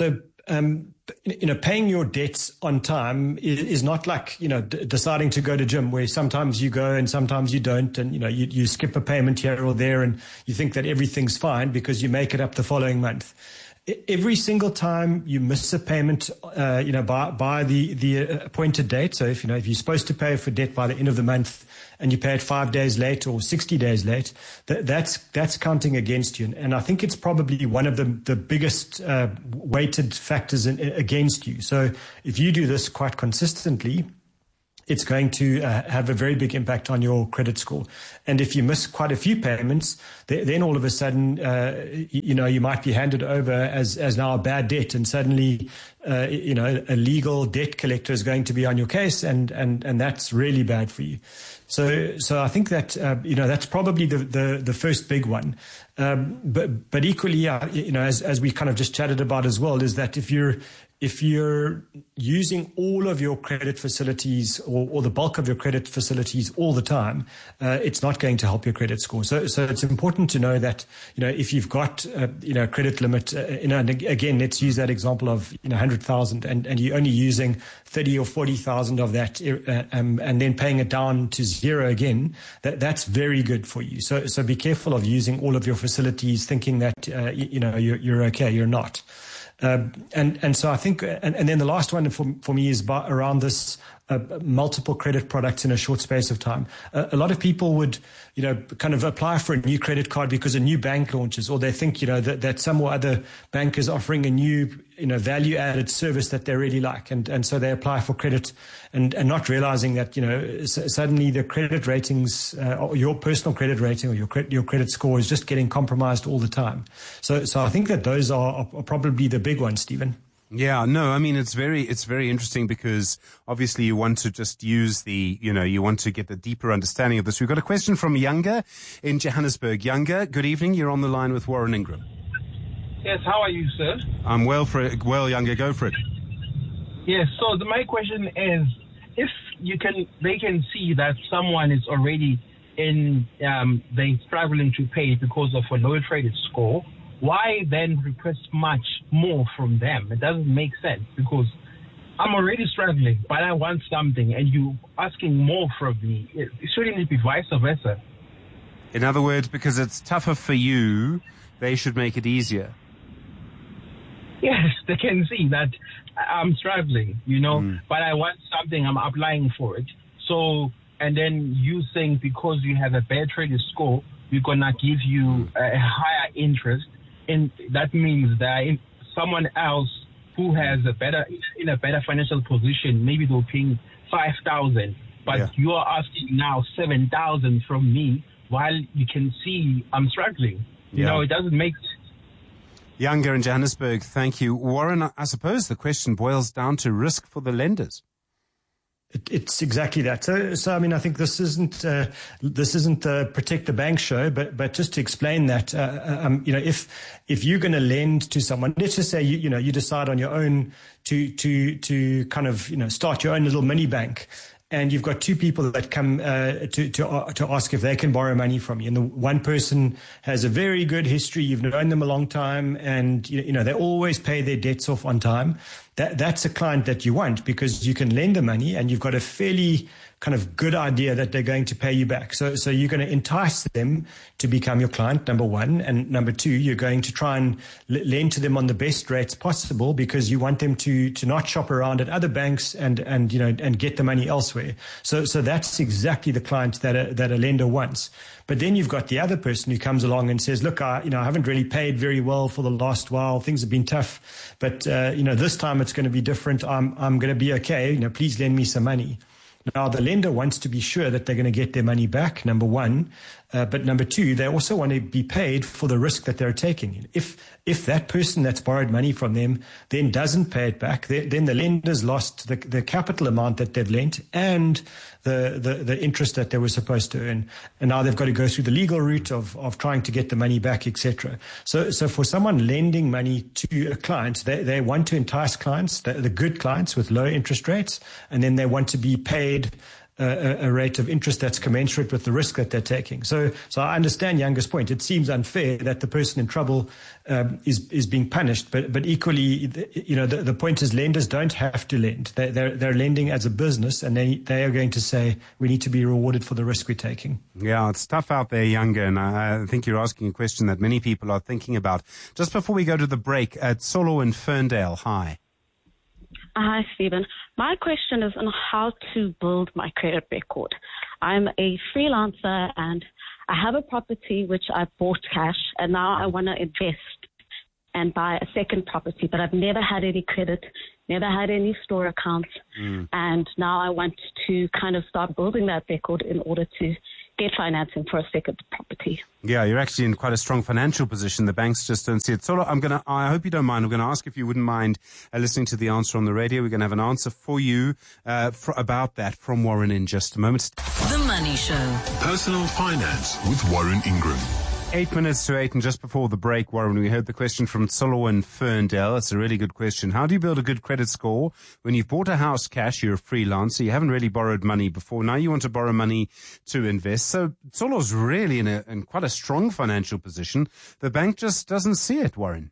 um, you know, paying your debts on time is, is not like, you know, d- deciding to go to gym where sometimes you go and sometimes you don't. And, you know, you, you skip a payment here or there and you think that everything's fine because you make it up the following month. Every single time you miss a payment, uh, you know, by, by the, the appointed date. So if, you know, if you're supposed to pay for debt by the end of the month and you pay it five days late or sixty days late, that, that's, that's counting against you. And I think it's probably one of the, the biggest, uh, weighted factors in, against you. So if you do this quite consistently, it's going to uh, have a very big impact on your credit score. And if you miss quite a few payments, th- then all of a sudden, uh, you, you know, you might be handed over as, as now a bad debt. And suddenly, uh, you know, a legal debt collector is going to be on your case. And, and, and that's really bad for you. So, so I think that, uh, you know, that's probably the, the, the first big one. Um, but, but equally, uh, you know, as, as we kind of just chatted about as well, is that if you're, if you're using all of your credit facilities or, or the bulk of your credit facilities all the time, uh, it's not going to help your credit score. So, so it's important to know that, you know, if you've got, uh, you know, credit limit, uh, you know, and again, let's use that example of, you know, one hundred thousand and, and you're only using thirty or forty thousand of that, uh, um, and then paying it down to zero again, that, that's very good for you. So, so be careful of using all of your facilities thinking that, uh, you, you know, you're, you're okay. You're not. Uh, and, and so I think, and, and then the last one for, for me is by, around this uh, multiple credit products in a short space of time. Uh, a lot of people would, you know, kind of apply for a new credit card because a new bank launches, or they think, you know, that, that some or other bank is offering a new, you know, value added service that they really like. And, and so they apply for credit and, and not realizing that, you know, s- suddenly the credit ratings, uh, or your personal credit rating or your credit, your credit score is just getting compromised all the time. So, so I think that those are, are probably the big ones, Stephen. Yeah, no, I mean, it's very, it's very interesting because obviously you want to just use the, you know, you want to get the deeper understanding of this. We've got a question from Younger in Johannesburg. Younger, good evening. You're on the line with Warren Ingram. Yes, how are you, sir? I'm well for it. Well, Younger, go for it. Yes, so the, my question is, if you can, they can see that someone is already in, um, they're struggling to pay because of a low credit score, why then request much more from them? It doesn't make sense because I'm already struggling, but I want something, and you asking more from me. It shouldn't it be vice versa? In other words, because it's tougher for you, they should make it easier. Yes, they can see that I'm struggling, you know, Mm. but I want something, I'm applying for it. So, and then you saying because you have a bad credit score, we're going to give you a higher interest. And that means that someone else who has a better, in a better financial position, maybe they're paying five thousand, but Yeah. you are asking now seven thousand from me while you can see I'm struggling. You Yeah. know, it doesn't make sense. Younger in Johannesburg, thank you. Warren, I suppose the question boils down to risk for the lenders. It, it's exactly that. So, so I mean, I think this isn't uh, this isn't the Protect the Bank show, but but just to explain that, uh, um, you know, if if you're going to lend to someone, let's just say you you know you decide on your own to to to kind of you know start your own little mini bank. And you've got two people that come uh, to to uh, to ask if they can borrow money from you. And the one person has a very good history. You've known them a long time, and you know, you know they always pay their debts off on time. That that's a client that you want because you can lend the money, and you've got a fairly kind of good idea that they're going to pay you back. So so you're going to entice them to become your client, number one. And number two, you're going to try and l- lend to them on the best rates possible because you want them to to not shop around at other banks and and you know and get the money elsewhere. So so that's exactly the client that a, that a lender wants. But then you've got the other person who comes along and says, look, I, you know, I haven't really paid very well for the last while. Things have been tough, but, uh, you know, this time it's going to be different. I'm, I'm going to be okay. You know, please lend me some money. Now, the lender wants to be sure that they're going to get their money back, number one. Uh, but number two, they also want to be paid for the risk that they're taking. If if that person that's borrowed money from them then doesn't pay it back, then, then the lender's lost the, the capital amount that they've lent and the, the, the interest that they were supposed to earn. And now they've got to go through the legal route of, of trying to get the money back, et cetera. So, so for someone lending money to a client, they, they want to entice clients, the, the good clients with low interest rates, and then they want to be paid a, a rate of interest that's commensurate with the risk that they're taking. So, so I understand Yanga's point. It seems unfair that the person in trouble um, is is being punished, but but equally, you know, the, the point is lenders don't have to lend. They, they're they're lending as a business, and they they are going to say we need to be rewarded for the risk we're taking. Yeah, it's tough out there, Yanga, and I, I think you're asking a question that many people are thinking about. Just before we go to the break, at Solo in Ferndale, hi. Hi, Stephen. My question is on how to build my credit record. I'm a freelancer and I have a property which I bought cash, and now I want to invest and buy a second property, but I've never had any credit, never had any store accounts, mm. and now I want to kind of start building that record in order to get financing for a second property. Yeah, you're actually in quite a strong financial position. The banks just don't see it. So I'm going to, I hope you don't mind, I'm going to ask if you wouldn't mind uh, listening to the answer on the radio. We're going to have an answer for you uh, for, about that from Warren in just a moment. The Money Show. Personal Finance with Warren Ingram. Eight minutes to eight, and just before the break, Warren, we heard the question from Solo in Ferndale. It's a really good question. How do you build a good credit score when you've bought a house cash, you're a freelancer, you haven't really borrowed money before, now you want to borrow money to invest? So Solo's really in, a, in quite a strong financial position. The bank just doesn't see it, Warren.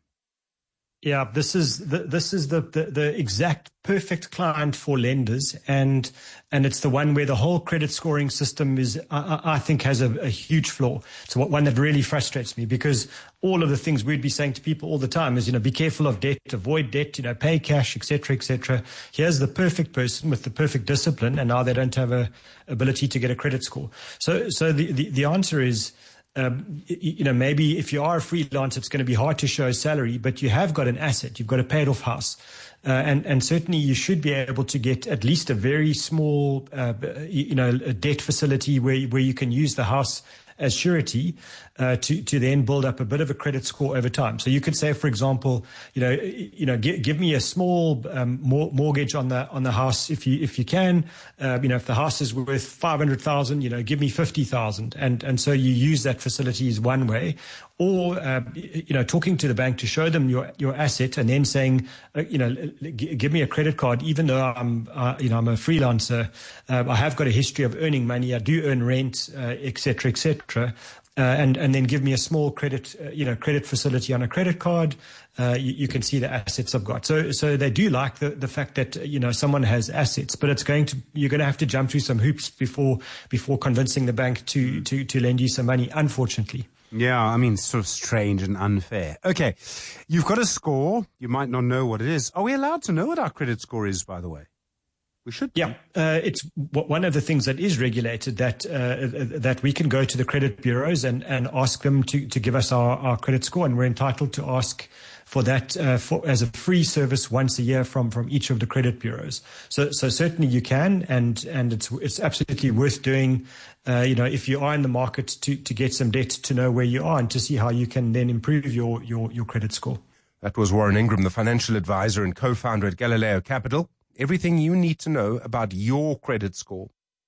Yeah, this is the, this is the, the, the exact perfect client for lenders, and and it's the one where the whole credit scoring system is, I, I think, has a, a huge flaw. It's one that really frustrates me, because all of the things we'd be saying to people all the time is, you know, be careful of debt, avoid debt, you know, pay cash, et cetera, et cetera. Here's the perfect person with the perfect discipline, and now they don't have a ability to get a credit score. So so the the, the answer is, Um, you know, maybe if you are a freelancer, it's going to be hard to show a salary, but you have got an asset. You've got a paid off house. Uh, and, and certainly you should be able to get at least a very small, uh, you know, a debt facility where, where you can use the house as surety uh, to to then build up a bit of a credit score over time. So you could say, for example, you know, you know, give, give me a small um, mortgage on the on the house if you if you can. Uh, you know, if the house is worth five hundred thousand, you know, give me fifty thousand, and and so you use that facility as one way. Or, uh, you know, talking to the bank to show them your, your asset, and then saying, uh, you know, g- give me a credit card, even though I'm, uh, you know, I'm a freelancer. Uh, I have got a history of earning money. I do earn rent, uh, et cetera, et cetera. Uh, and, and then give me a small credit, uh, you know, credit facility on a credit card. Uh, you, you can see the assets I've got. So, so they do like the, the fact that, you know, someone has assets, but it's going to, you're going to have to jump through some hoops before, before convincing the bank to, to, to lend you some money, unfortunately. Yeah, I mean, sort of strange and unfair. Okay, you've got a score. You might not know what it is. Are we allowed to know what our credit score is, by the way? We should. Yeah, uh, it's one of the things that is regulated, that uh, that we can go to the credit bureaus and, and ask them to, to give us our, our credit score, and we're entitled to ask for that uh, for, as a free service once a year from, from each of the credit bureaus. So so certainly you can, and and it's it's absolutely worth doing. Uh, you know, if you are in the market to, to get some debt, to know where you are and to see how you can then improve your, your, your credit score. That was Warren Ingram, the financial advisor and co-founder at Galileo Capital. Everything you need to know about your credit score.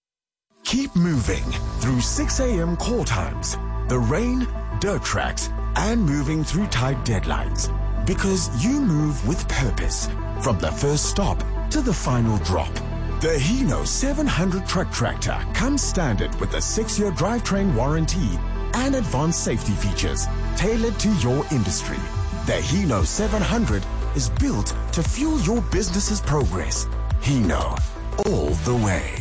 Keep moving through six a.m. call times, the rain, dirt tracks, and moving through tight deadlines. Because you move with purpose, from the first stop to the final drop. The Hino seven hundred truck tractor comes standard with a six-year drivetrain warranty and advanced safety features tailored to your industry. The Hino seven hundred is built to fuel your business's progress. Hino, all the way.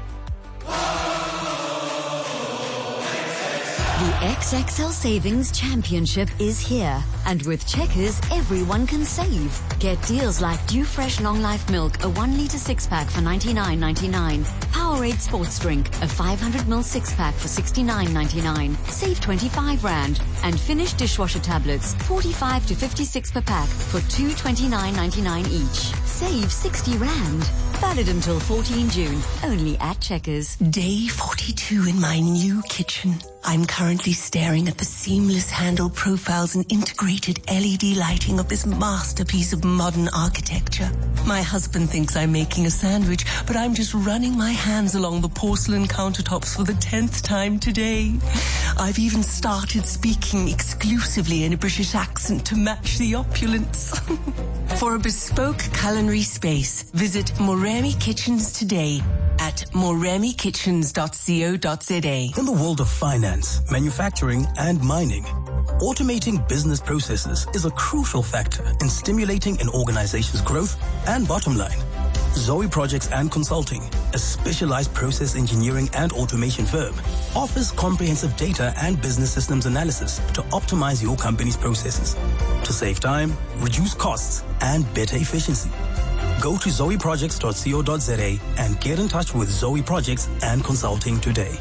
The X X L Savings Championship is here. And with Checkers, everyone can save. Get deals like Dew Fresh Long Life Milk, a one litre six-pack for ninety-nine ninety-nine. Powerade Sports Drink, a five hundred milliliter six-pack for sixty-nine ninety-nine. Save twenty-five rand. And Finish dishwasher tablets, forty-five to fifty-six per pack for two twenty-nine ninety-nine each. Save sixty rand. Valid until fourteenth June. Only at Checkers. Day forty-two in my new kitchen. I'm currently staring at the seamless handle profiles and integrated L E D lighting of this masterpiece of modern architecture. My husband thinks I'm making a sandwich, but I'm just running my hands along the porcelain countertops for the tenth time today. I've even started speaking exclusively in a British accent to match the opulence. For a bespoke culinary space, visit Moremi Kitchens today at at moremi kitchens dot co dot za. In the world of finance, manufacturing, and mining, automating business processes is a crucial factor in stimulating an organization's growth and bottom line. Zoe Projects and Consulting, a specialized process engineering and automation firm, offers comprehensive data and business systems analysis to optimize your company's processes, to save time, reduce costs, and better efficiency. Go to zoe projects dot co dot za and get in touch with Zoe Projects and Consulting today.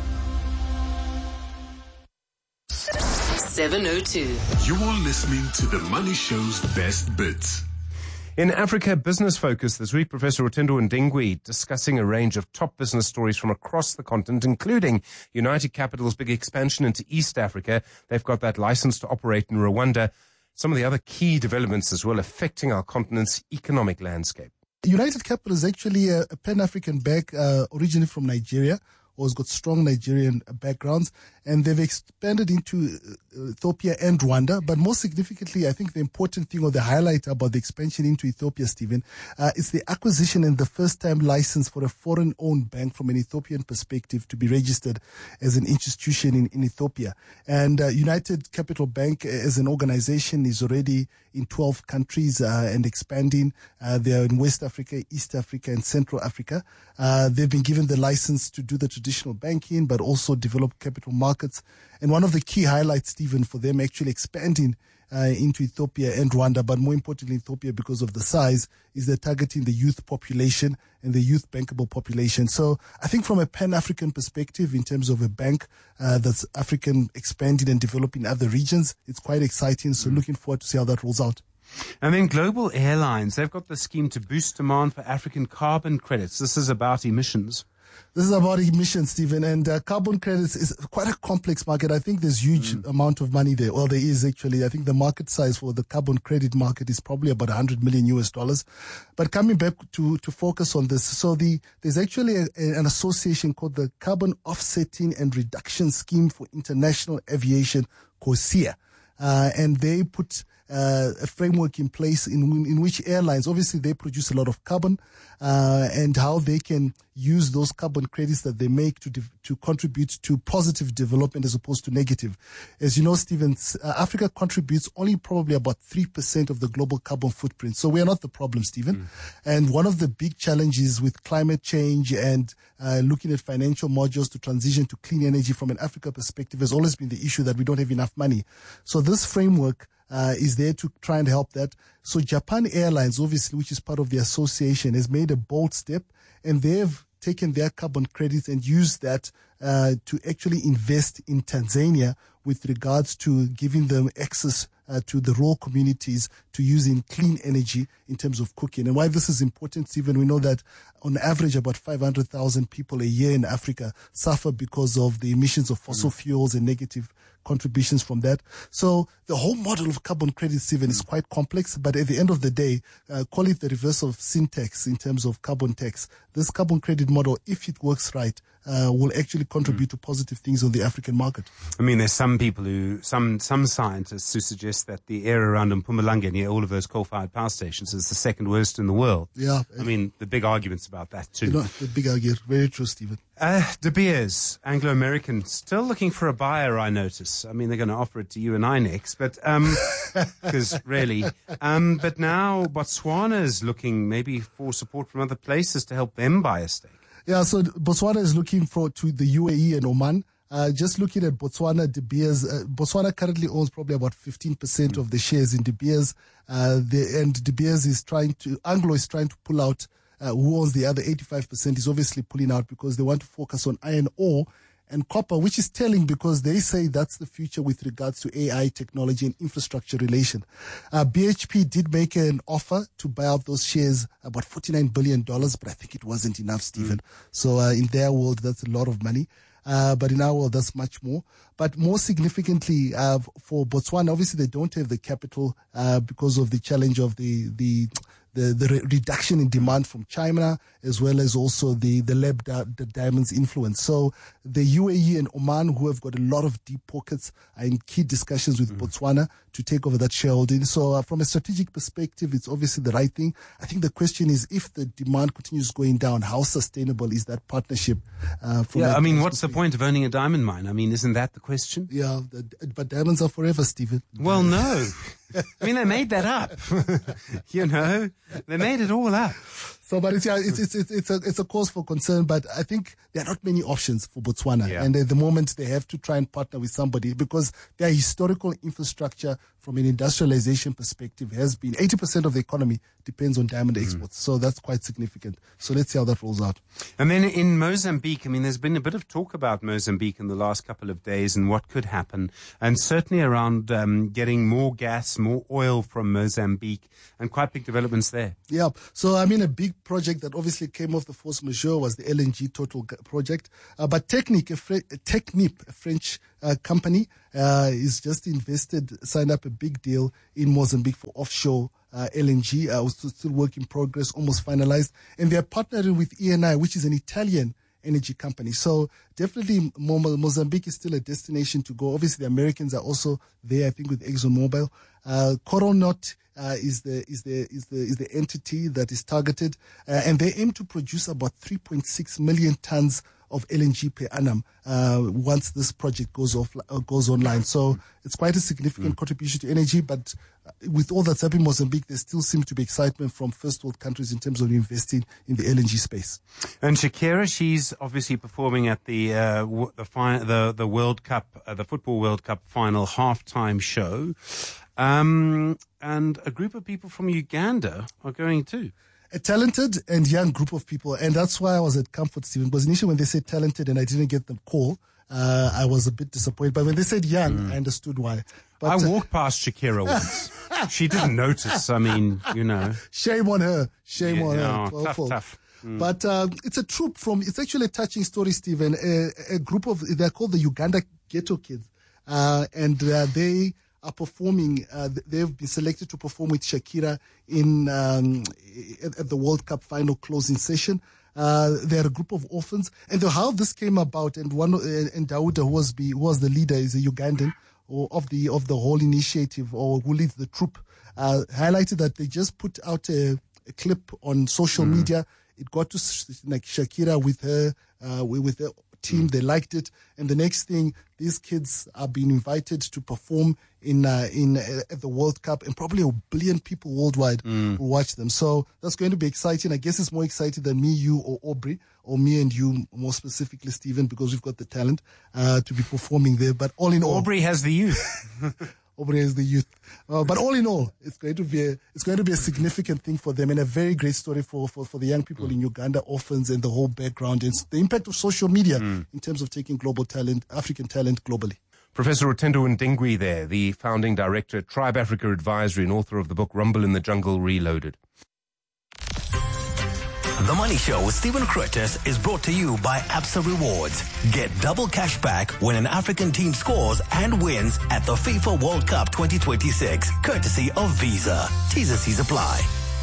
seven oh two. You're listening to The Money Show's best bits. In Africa Business Focus this week, Professor Rotendo Ndengwe discussing a range of top business stories from across the continent, including United Capital's big expansion into East Africa. They've got that license to operate in Rwanda. Some of the other key developments as well affecting our continent's economic landscape. United Capital is actually a, a Pan-African bank, uh, originally from Nigeria, or has got strong Nigerian backgrounds, and they've expanded into Ethiopia and Rwanda. But more significantly, I think the important thing or the highlight about the expansion into Ethiopia, Stephen, uh, is the acquisition and the first-time license for a foreign-owned bank from an Ethiopian perspective to be registered as an institution in, in Ethiopia. And uh, United Capital Bank as an organization is already in twelve countries uh, and expanding. Uh, they are in West Africa, East Africa, and Central Africa. Uh, they've been given the license to do the traditional banking, but also develop capital markets. And one of the key highlights, Stephen, for them actually expanding uh, into Ethiopia and Rwanda, but more importantly Ethiopia because of the size, is they're targeting the youth population and the youth bankable population. So I think from a Pan-African perspective, in terms of a bank uh, that's African expanding and developing other regions, it's quite exciting. So mm. looking forward to see how that rolls out. And then Global Airlines, they've got the scheme to boost demand for African carbon credits. This is about emissions. This is about emissions, Stephen, and uh, carbon credits is quite a complex market. I think there's huge mm. amount of money there. Well, there is actually. I think the market size for the carbon credit market is probably about one hundred million U S dollars. But coming back to, to focus on this, so the there's actually a, a, an association called the Carbon Offsetting and Reduction Scheme for International Aviation, CORSIA, uh, and they put Uh, a framework in place in in which airlines, obviously they produce a lot of carbon, uh, and how they can use those carbon credits that they make to de- to contribute to positive development as opposed to negative. As you know, Stephen, uh, Africa contributes only probably about three percent of the global carbon footprint. So we are not the problem, Stephen. Mm. And one of the big challenges with climate change and uh, looking at financial modules to transition to clean energy from an Africa perspective has always been the issue that we don't have enough money. So this framework Uh, is there to try and help that. So Japan Airlines, obviously, which is part of the association, has made a bold step, and they've taken their carbon credits and used that uh, to actually invest in Tanzania with regards to giving them access uh, to the rural communities to using clean energy in terms of cooking. And why this is important, Stephen, we know that on average about five hundred thousand people a year in Africa suffer because of the emissions of fossil mm. fuels and negative contributions from that. So the whole model of carbon credit, Stephen, is quite complex, but at the end of the day, uh, call it the reverse of sin tax in terms of carbon tax. This carbon credit model, if it works right, uh, will actually contribute mm. to positive things on the African market. I mean, there's some people who, some some scientists who suggest that the area around Mpumalanga near all of those coal-fired power stations is the second worst in the world. Yeah. I mean, the big arguments about that too. You know, the big argument, very true, Stephen. Uh, De Beers, Anglo-American, still looking for a buyer, I notice. I mean, they're going to offer it to you and I next, but, um, because really, um, but now Botswana is looking maybe for support from other places to help them buy a stake. Yeah, so Botswana is looking for to the U A E and Oman. Uh, just looking at Botswana, De Beers, uh, Botswana currently owns probably about fifteen percent mm. of the shares in De Beers, uh, the, and De Beers is trying to, Anglo is trying to pull out. Uh, who owns the other eighty-five percent is obviously pulling out because they want to focus on iron ore and copper, which is telling because they say that's the future with regards to A I technology and infrastructure relation. Uh, B H P did make an offer to buy out those shares, about forty-nine billion dollars, but I think it wasn't enough, Stephen. Mm. So uh, in their world, that's a lot of money. Uh, but in our world, that's much more. But more significantly, uh, for Botswana, obviously they don't have the capital, uh, because of the challenge of the, the, the, the re- reduction in demand from China, as well as also the, the lab da- the diamonds influence. So the U A E and Oman, who have got a lot of deep pockets, are in key discussions with mm. Botswana to take over that shareholding. So uh, from a strategic perspective, it's obviously the right thing. I think the question is, if the demand continues going down, how sustainable is that partnership? Uh, from yeah, I mean, what's the point of owning a diamond mine? I mean, isn't that the question? Yeah, the, but diamonds are forever, Stephen. Well, no. I mean, they made that up. You know, they made it all up. So, but it's, yeah, it's, it's, it's, it's a, it's a cause for concern, but I think there are not many options for Botswana. Yeah. And at the moment, they have to try and partner with somebody because their historical infrastructure from an industrialization perspective has been eighty percent of the economy depends on diamond mm. exports. So that's quite significant. So let's see how that rolls out. And then in Mozambique, I mean, there's been a bit of talk about Mozambique in the last couple of days and what could happen. And certainly around um, getting more gas, more oil from Mozambique and quite big developments there. Yeah. So, I mean, a big project that obviously came off the force majeure was the L N G Total project. Uh, but Technip, a, Fre- Technip, a French uh, company, uh, is just invested, signed up a big deal in Mozambique for offshore uh, L N G. Uh, was still work in progress, almost finalized. And they're partnering with E N I, which is an Italian energy company. So definitely Mo- Mozambique is still a destination to go. Obviously, the Americans are also there, I think, with ExxonMobil. Uh, Coronaut Uh, is the is the is the is the entity that is targeted, uh, and they aim to produce about three point six million tons of L N G per annum uh, once this project goes off uh, goes online. So it's quite a significant mm. contribution to energy. But with all that's happening in Mozambique, there still seems to be excitement from first world countries in terms of investing in the L N G space. And Shakira, she's obviously performing at the uh, w- the, fi- the the World Cup, uh, the Football World Cup final halftime show. Um, and a group of people from Uganda are going too. A talented and young group of people. And that's why I was at Comfort, Stephen, because initially when they said talented and I didn't get the call, uh, I was a bit disappointed. But when they said young, mm. I understood why. But, I walked uh, past Shakira once. She didn't notice. I mean, you know. Shame on her. Shame yeah, on no, her. tough, well, tough. Mm. But uh, it's a troop from, it's actually a touching story, Stephen. A, a group of, they're called the Uganda Ghetto Kids. Uh, and uh, they are performing, uh, they've been selected to perform with Shakira in um, at, at the World Cup final closing session. Uh, they're a group of orphans. And the, how this came about, and one, uh, and Dauda, who was, be, who was the leader, is a Ugandan or of the of the whole initiative, or who leads the troop, uh, highlighted that they just put out a, a clip on social mm. media. It got to like Shakira with her, uh, with her team. They liked it, and the next thing, these kids are being invited to perform in uh, in uh, at the World Cup, and probably a billion people worldwide mm. will watch them. So that's going to be exciting. I guess it's more exciting than me, you, or Aubrey, or me and you, more specifically, Stephen, because we've got the talent uh, to be performing there. But all in all, Aubrey has the youth. Aubrey has the youth. Uh, but all in all, it's going to be a, it's going to be a significant thing for them, and a very great story for, for, for the young people mm. in Uganda, orphans, and the whole background. It's the impact of social media mm. in terms of taking global talent, African talent globally. Professor Otendo Ndingwi there, the founding director at Tribe Africa Advisory and author of the book Rumble in the Jungle Reloaded. The Money Show with Stephen Curtis is brought to you by Absa Rewards. Get double cash back when an African team scores and wins at the FIFA World Cup twenty twenty-six, courtesy of Visa. T's and C's apply.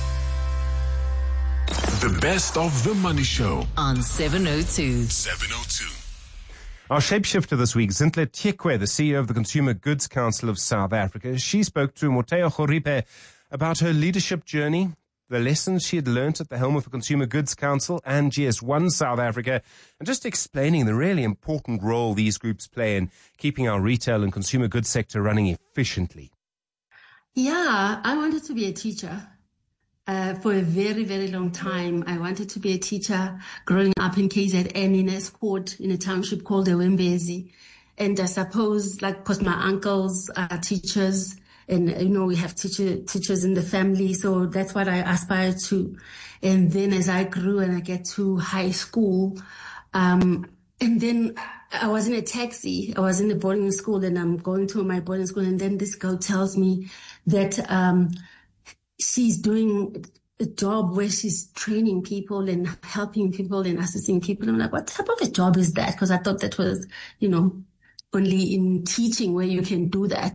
The best of The Money Show on seven oh two. seven oh two. Our shapeshifter this week, Zinhle Tiekwe, the C E O of the Consumer Goods Council of South Africa. She spoke to Moteo Khoripe about her leadership journey, the lessons she had learnt at the helm of the Consumer Goods Council and G S one South Africa, and just explaining the really important role these groups play in keeping our retail and consumer goods sector running efficiently. Yeah, I wanted to be a teacher. Uh, for a very, very long time, I wanted to be a teacher growing up in K Z N in Escourt in a township called Ewembezi. And I suppose, like, because my uncles are teachers, and, you know, we have teacher, teachers in the family. So that's what I aspired to. And then as I grew and I get to high school, um, and then I was in a taxi. I was in a boarding school, and I'm going to my boarding school. And then this girl tells me that, um, she's doing a job where she's training people and helping people and assisting people. I'm like, what type of a job is that? Because I thought that was, you know, only in teaching where you can do that.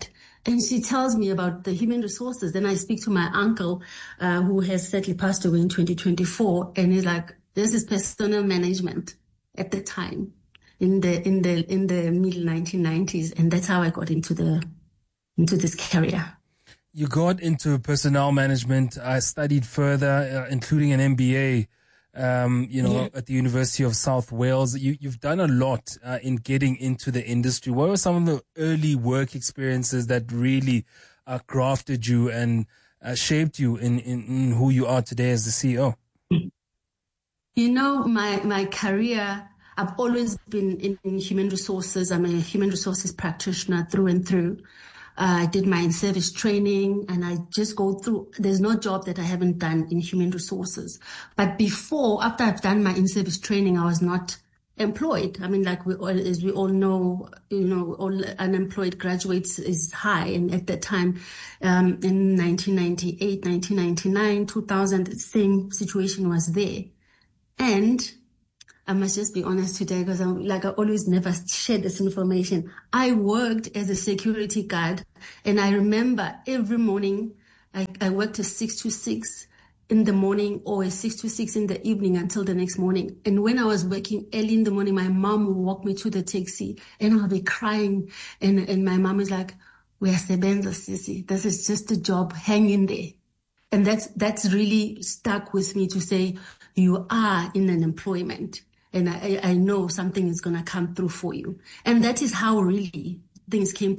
And she tells me about the human resources. Then I speak to my uncle, uh, who has sadly passed away in twenty twenty-four. And he's like, this is personnel management at the time in the, in the, in the middle nineteen nineties. And that's how I got into the, into this career. You got into personnel management. I studied further, uh, including an M B A, um, you know, yeah. at the University of South Wales. You, you've done a lot uh, in getting into the industry. What were some of the early work experiences that really uh, crafted you and uh, shaped you in, in, in who you are today as the C E O? You know, my, my career, I've always been in, in human resources. I'm a human resources practitioner through and through. Uh, I did my in-service training, and I just go through, there's no job that I haven't done in human resources. But before, after I've done my in-service training, I was not employed. I mean, like we all, as we all know, you know, all unemployed graduates is high. And at that time, um, in nineteen ninety-eight, nineteen ninety-nine, two thousand, the same situation was there. And I must just be honest today, because I'm like, I always never share this information. I worked as a security guard, and I remember every morning I, I worked a six to six in the morning or a six to six in the evening until the next morning. And when I was working early in the morning, my mom would walk me to the taxi and I'll be crying. And, and my mom is like, we are sebenza, sissy. This is just a job. Hang in there. And that's, that's really stuck with me to say, you are in an employment. And I, I know something is going to come through for you. And that is how really things came